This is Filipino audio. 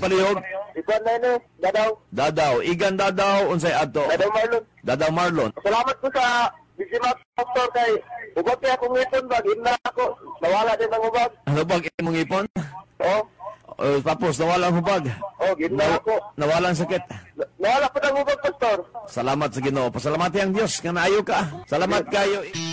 palihog? Ikuan na yun, Dadaw. Dadaw. Igan Dadaw, unsay ato? Dadaw Marlon. Dadaw Marlon. Salamat ko sa Bisimat Pastor kay ugot kaya akong ngipon ba, gimna ako. Nawala din ang ubag. Ano bag imong ipon? Oo. Tapos nawala ang hubag. Gimna ako. Nawala ang sakit. Nawala pa ng ubag, Pastor. Salamat sa Ginoo. Pasalamati ang Dios nga naayo ka. Salamat kayo.